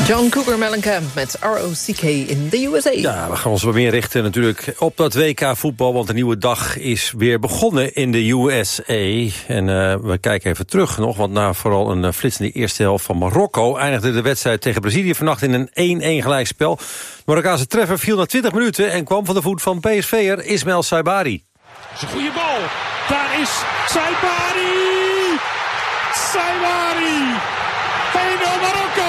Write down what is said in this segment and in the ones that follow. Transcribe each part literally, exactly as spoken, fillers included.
John Cougar Mellencamp met R O C K in de U S A. Ja, we gaan ons wat meer richten natuurlijk op dat W K voetbal, want een nieuwe dag is weer begonnen in de U S A. En uh, we kijken even terug nog, want na vooral een uh, flitsende eerste helft van Marokko eindigde de wedstrijd tegen Brazilië vannacht in een één-één gelijkspel. De Marokkaanse treffer viel na twintig minuten en kwam van de voet van P S V'er Ismaël Saibari. Dat is een goede bal. Daar is Saibari. Saibari. één nul Marokko.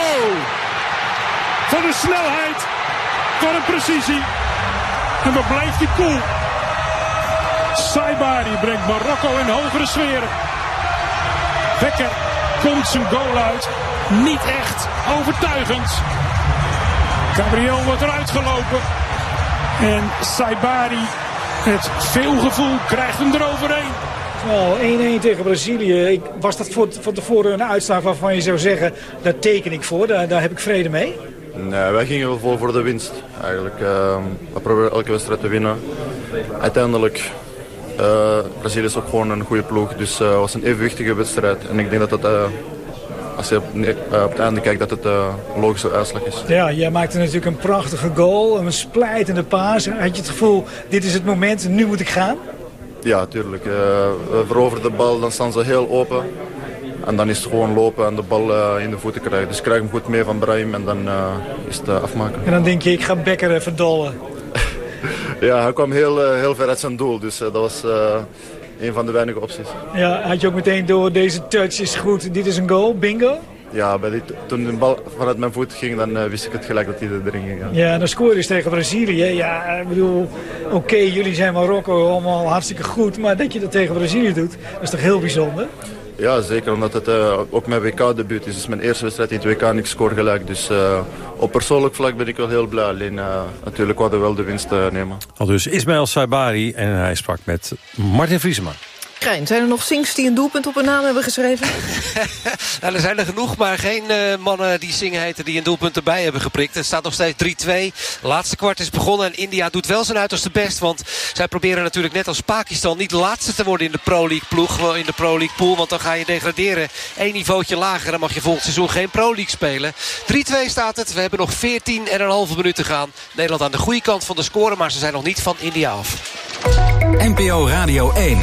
Van de snelheid, van de precisie. En wat blijft die cool. Saibari brengt Marokko in hogere sferen. Bekker komt zijn goal uit. Niet echt overtuigend. Gabriel wordt eruit gelopen. En Saibari, met veel gevoel, krijgt hem eroverheen. Nou, één-één tegen Brazilië. Ik, was dat voor, van tevoren een uitslag waarvan je zou zeggen, daar teken ik voor, daar, daar heb ik vrede mee? Nee, wij gingen wel voor, voor de winst eigenlijk. Uh, we proberen elke wedstrijd te winnen. Uiteindelijk, uh, Brazilië is ook gewoon een goede ploeg, dus het uh, was een evenwichtige wedstrijd. En ik denk dat het, uh, als je op, uh, op het einde kijkt, dat het uh, een logische uitslag is. Ja, jij maakte natuurlijk een prachtige goal, een splijtende paas. Had je het gevoel, dit is het moment, nu moet ik gaan? Ja, tuurlijk. Uh, we veroveren de bal, dan staan ze heel open. En dan is het gewoon lopen en de bal uh, in de voeten krijgen. Dus ik krijg hem goed mee van Brahim en dan uh, is het uh, afmaken. En dan denk je, ik ga Bekker even dollen. Ja, hij kwam heel, uh, heel ver uit zijn doel. Dus uh, dat was uh, een van de weinige opties. Ja, had je ook meteen door, deze touch is goed, dit is een goal, bingo? Ja, bij die, toen de bal vanuit mijn voet ging, dan uh, wist ik het gelijk dat hij erin ging. Ja, ja dan scoorde is tegen Brazilië. Ja, ik bedoel, oké, okay, jullie zijn Marokko allemaal hartstikke goed. Maar dat je dat tegen Brazilië doet, dat is toch heel bijzonder? Ja, zeker, omdat het uh, ook mijn W K-debuut is. Het is mijn eerste wedstrijd in het W K en ik scoor gelijk. Dus uh, op persoonlijk vlak ben ik wel heel blij. Alleen uh, natuurlijk wilden we wel de winst uh, nemen. Al dus Ismaël Saibari en hij sprak met Martin Vriesema. Krijn, zijn er nog Sings die een doelpunt op hun naam hebben geschreven? Nou, er zijn er genoeg, maar geen uh, mannen die Singh heten die een doelpunt erbij hebben geprikt. Het staat nog steeds drie twee. Laatste kwart is begonnen en India doet wel zijn uiterste best. Want zij proberen natuurlijk net als Pakistan niet laatste te worden in de Pro League ploeg. In de Pro League pool, want dan ga je degraderen. Eén niveautje lager, dan mag je volgend seizoen geen Pro League spelen. drie twee staat het. We hebben nog veertien en een halve minuut te gaan. Nederland aan de goede kant van de score, maar ze zijn nog niet van India af. N P O Radio één.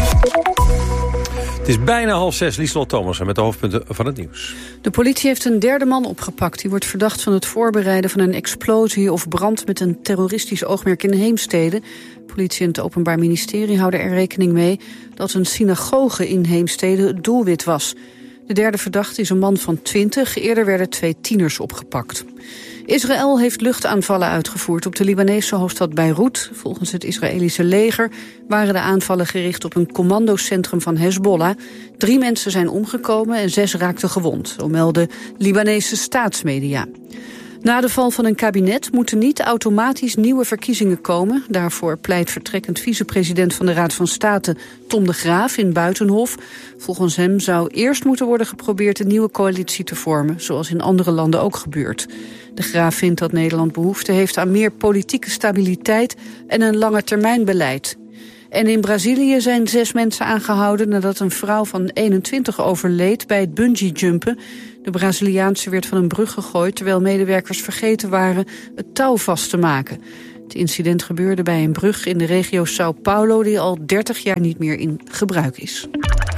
Het is bijna half zes, Lieslot Thomassen met de hoofdpunten van het nieuws. De politie heeft een derde man opgepakt. Die wordt verdacht van het voorbereiden van een explosie of brand met een terroristisch oogmerk in Heemstede. Politie en het Openbaar Ministerie houden er rekening mee dat een synagoge in Heemstede het doelwit was. De derde verdachte is een man van twintig. Eerder werden twee tieners opgepakt. Israël heeft luchtaanvallen uitgevoerd op de Libanese hoofdstad Beirut. Volgens het Israëlische leger waren de aanvallen gericht op een commandocentrum van Hezbollah. Drie mensen zijn omgekomen en zes raakten gewond, zo melden Libanese staatsmedia. Na de val van een kabinet moeten niet automatisch nieuwe verkiezingen komen. Daarvoor pleit vertrekkend vicepresident van de Raad van State Tom de Graaf in Buitenhof. Volgens hem zou eerst moeten worden geprobeerd een nieuwe coalitie te vormen, zoals in andere landen ook gebeurt. De Graaf vindt dat Nederland behoefte heeft aan meer politieke stabiliteit en een langetermijnbeleid. En in Brazilië zijn zes mensen aangehouden nadat een vrouw van eenentwintig overleed bij het bungeejumpen. De Braziliaanse werd van een brug gegooid terwijl medewerkers vergeten waren het touw vast te maken. Het incident gebeurde bij een brug in de regio São Paulo die al dertig jaar niet meer in gebruik is.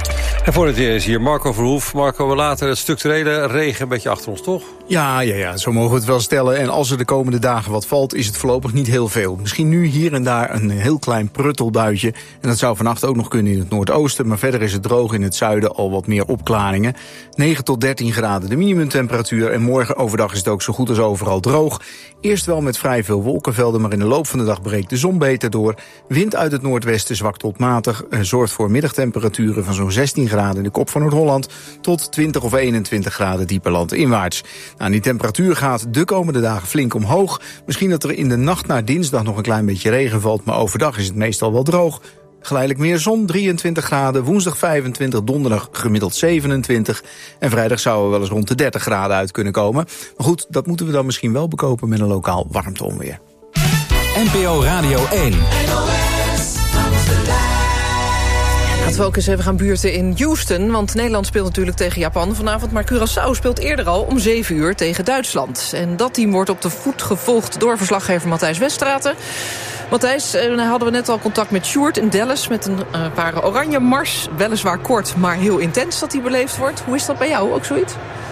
En voor het is hier Marco Verhoef. Marco, we laten het structurele regen een beetje achter ons, toch? Ja, ja, ja, zo mogen we het wel stellen. En als er de komende dagen wat valt, is het voorlopig niet heel veel. Misschien nu hier en daar een heel klein pruttelbuitje. En dat zou vannacht ook nog kunnen in het noordoosten. Maar verder is het droog in het zuiden, al wat meer opklaringen. negen tot dertien graden de minimumtemperatuur. En morgen overdag is het ook zo goed als overal droog. Eerst wel met vrij veel wolkenvelden, maar in de loop van de dag breekt de zon beter door. Wind uit het noordwesten zwak tot matig. Zorgt voor middagtemperaturen van zo'n zestien graden in de kop van Noord-Holland tot twintig of eenentwintig graden dieper landinwaarts. Nou, die temperatuur gaat de komende dagen flink omhoog. Misschien dat er in de nacht naar dinsdag nog een klein beetje regen valt, maar overdag is het meestal wel droog. Geleidelijk meer zon, drieëntwintig graden, woensdag vijfentwintig, donderdag gemiddeld zevenentwintig. En vrijdag zouden we wel eens rond de dertig graden uit kunnen komen. Maar goed, dat moeten we dan misschien wel bekopen met een lokaal warmteonweer. N P O Radio één. Laten we ook eens even gaan buurten in Houston. Want Nederland speelt natuurlijk tegen Japan vanavond. Maar Curaçao speelt eerder al om zeven uur tegen Duitsland. En dat team wordt op de voet gevolgd door verslaggever Matthijs Westraten. Matthijs, eh, hadden we net al contact met Sjoerd in Dallas... met een uh, paar oranje mars. Weliswaar kort, maar heel intens dat die beleefd wordt. Hoe is dat bij jou? Ook zoiets?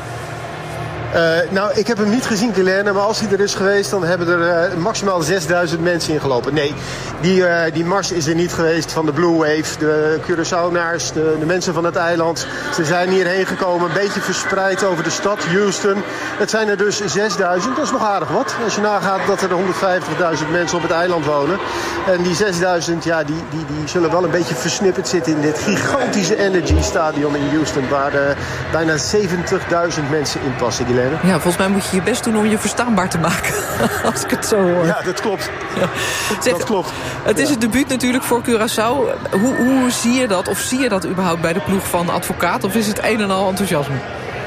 Uh, nou, ik heb hem niet gezien, Guilaine, maar als hij er is geweest... dan hebben er uh, maximaal zesduizend mensen ingelopen. Nee, die, uh, die mars is er niet geweest van de Blue Wave. De Curaçaonaars, de, de mensen van het eiland. Ze zijn hierheen gekomen, een beetje verspreid over de stad Houston. Het zijn er dus zesduizend, dat is nog aardig wat. Als je nagaat dat er honderdvijftigduizend mensen op het eiland wonen. En die zesduizend, ja, die, die, die zullen wel een beetje versnipperd zitten... in dit gigantische Energy Stadion in Houston... waar uh, bijna zeventigduizend mensen in passen, Guilaine. Ja, volgens mij moet je je best doen om je verstaanbaar te maken. Als ik het zo hoor. Ja, dat klopt. Ja. Zeg, dat klopt. Het is ja. het debuut natuurlijk voor Curaçao. Hoe, hoe zie je dat? Of zie je dat überhaupt bij de ploeg van Advocaat? Of is het een en al enthousiasme?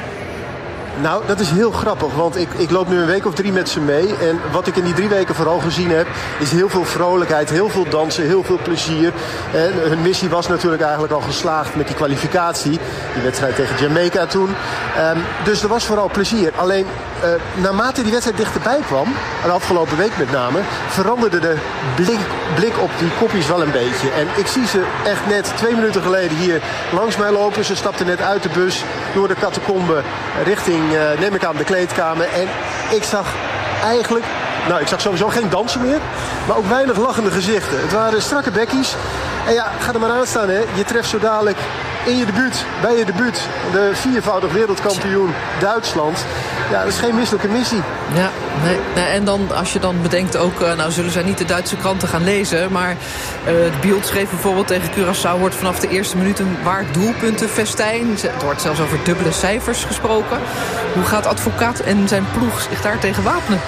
Nou, dat is heel grappig, want ik, ik loop nu een week of drie met ze mee. En wat ik in die drie weken vooral gezien heb, is heel veel vrolijkheid, heel veel dansen, heel veel plezier. En hun missie was natuurlijk eigenlijk al geslaagd met die kwalificatie. Die wedstrijd tegen Jamaica toen. Um, dus er was vooral plezier. Alleen, uh, naarmate die wedstrijd dichterbij kwam, de afgelopen week met name, veranderde de blik, blik op die kopjes wel een beetje. En ik zie ze echt net twee minuten geleden hier langs mij lopen. Ze stapten net uit de bus door de catacombe richting... Uh, neem ik aan de kleedkamer. En ik zag eigenlijk... Nou, ik zag sowieso geen dansen meer. Maar ook weinig lachende gezichten. Het waren strakke bekkies. En ja, ga er maar aan staan, hè. Je treft zo dadelijk in je debuut, bij je debuut, de viervoudig wereldkampioen Duitsland. Ja, dat is geen misselijke missie. Ja, nee, nee, en dan als je dan bedenkt ook, uh, nou zullen zij niet de Duitse kranten gaan lezen, maar uh, de Bild schreef bijvoorbeeld tegen Curaçao wordt vanaf de eerste minuut een waar doelpuntenfestijn. Er wordt zelfs over dubbele cijfers gesproken. Hoe gaat Advocaat en zijn ploeg zich daar tegen wapenen?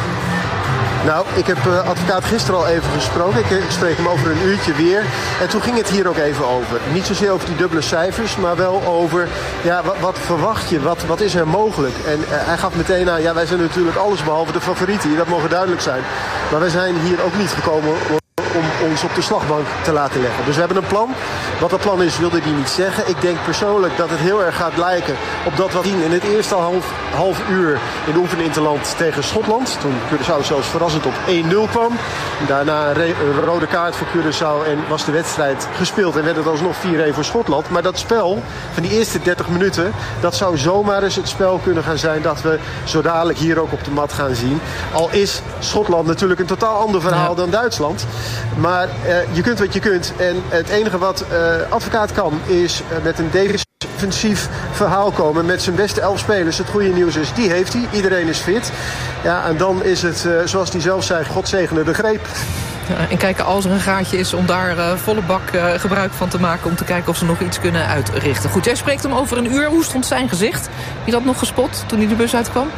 Nou, ik heb uh, Advocaat gisteren al even gesproken. Ik, ik spreek hem over een uurtje weer. En toen ging het hier ook even over. Niet zozeer over die dubbele cijfers, maar wel over... ja, wat, wat verwacht je? Wat, wat is er mogelijk? En uh, hij gaf meteen aan, ja, wij zijn natuurlijk alles behalve de favorieten. Dat mogen duidelijk zijn. Maar wij zijn hier ook niet gekomen... om ons op de slagbank te laten leggen. Dus we hebben een plan. Wat dat plan is, wilde hij niet zeggen. Ik denk persoonlijk dat het heel erg gaat lijken op dat wat hij in het eerste half, half uur in de oefeninterland tegen Schotland. Toen Curaçao zelfs verrassend op één nul kwam. Daarna een, re- een rode kaart voor Curaçao en was de wedstrijd gespeeld en werd het alsnog vier één voor Schotland. Maar dat spel van die eerste dertig minuten, dat zou zomaar eens het spel kunnen gaan zijn dat we zo dadelijk hier ook op de mat gaan zien. Al is Schotland natuurlijk een totaal ander verhaal ja. dan Duitsland. Maar uh, je kunt wat je kunt. En het enige wat uh, Advocaat kan is uh, met een defensief verhaal komen. Met zijn beste elf spelers. Het goede nieuws is, die heeft hij. Iedereen is fit. Ja, en dan is het, uh, zoals hij zelf zei, God zegene de greep. Ja, en kijken als er een gaatje is om daar uh, volle bak uh, gebruik van te maken... om te kijken of ze nog iets kunnen uitrichten. Goed, jij spreekt hem over een uur. Hoe stond zijn gezicht? Heb je dat nog gespot toen hij de bus uitkwam?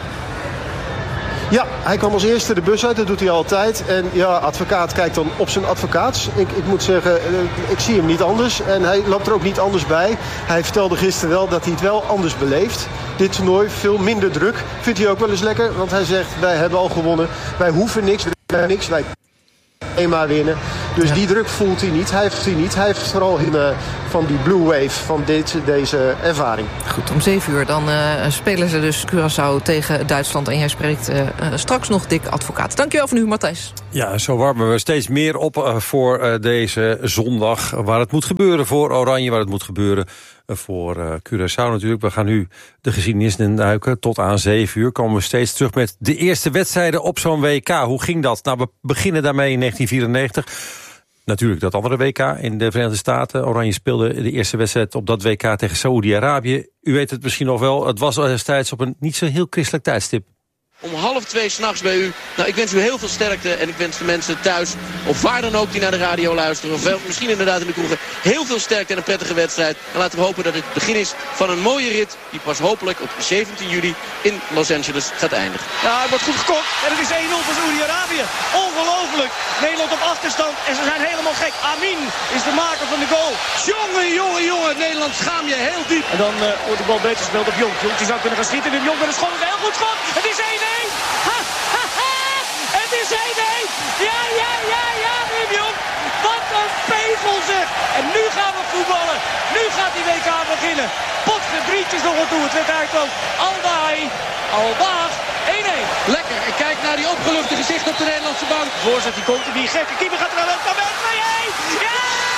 Ja, hij kwam als eerste de bus uit, dat doet hij altijd. En ja, Advocaat kijkt dan op zijn advocaats. Ik, ik moet zeggen, ik zie hem niet anders. En hij loopt er ook niet anders bij. Hij vertelde gisteren wel dat hij het wel anders beleeft. Dit toernooi, veel minder druk. Vindt hij ook wel eens lekker, want hij zegt, wij hebben al gewonnen. Wij hoeven niks, wij hebben niks, wij eenmaal winnen. Dus ja. die druk voelt hij niet. Hij heeft hij niet. Hij heeft vooral in, uh, van die blue wave, van dit, deze ervaring. Goed, om zeven uur dan uh, spelen ze dus Curaçao tegen Duitsland. En jij spreekt uh, uh, straks nog Dick Advocaat. Dankjewel voor nu, Matthijs. Ja, zo warmen we steeds meer op uh, voor uh, deze zondag. Waar het moet gebeuren voor Oranje, waar het moet gebeuren uh, voor uh, Curaçao natuurlijk. We gaan nu de geschiedenis induiken. Tot aan zeven uur komen we steeds terug met de eerste wedstrijden op zo'n W K. Hoe ging dat? Nou, we beginnen daarmee in negentien vierennegentig. Natuurlijk dat andere W K in de Verenigde Staten. Oranje speelde de eerste wedstrijd op dat W K tegen Saoedi-Arabië. U weet het misschien nog wel, het was destijds op een niet zo heel christelijk tijdstip. Om half twee s'nachts bij u. Nou, ik wens u heel veel sterkte en ik wens de mensen thuis, of waar dan ook die naar de radio luisteren, of misschien inderdaad in de kroegen, heel veel sterkte en een prettige wedstrijd. En laten we hopen dat het het begin is van een mooie rit die pas hopelijk op zeventien juli in Los Angeles gaat eindigen. Ja, het wordt goed gekocht en het is één nul voor Saoedi-Arabië. Ongelooflijk. Nederland op achterstand en ze zijn helemaal gek. Amin is de maker van de goal. Jongen, jongen, jongen. Nederland schaam je heel diep. En dan uh, wordt de bal beter gespeeld op Jonk. Jonk die zou kunnen gaan schieten. En Jonk met een schot. Een heel goed schot. Het is één één. Ha, ha, ha. Het is één één. Ja, ja, ja, ja, Wim Jonk. Wat een Titel zeg. En nu gaan we voetballen. Nu gaat die W K beginnen. Potgedrietjes nog aan toe. Het werd eigenlijk Aldaai. Aldaag. één-één. Lekker. En kijk naar die opgeluchte gezichten op de Nederlandse bank. Voorzet, die komt er die gekke keeper gaat er wel uit. Dan ben twee-één. Ja!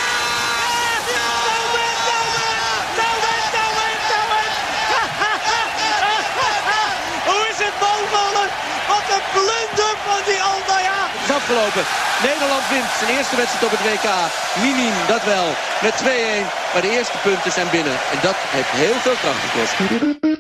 Hoe is het mogelijk? Wat een blunder van die Aldaia. Het is afgelopen. Nederland wint zijn eerste wedstrijd op het W K. Miniem, dat wel. Met twee-één. Maar de eerste punten zijn binnen. En dat heeft heel veel kracht gekost.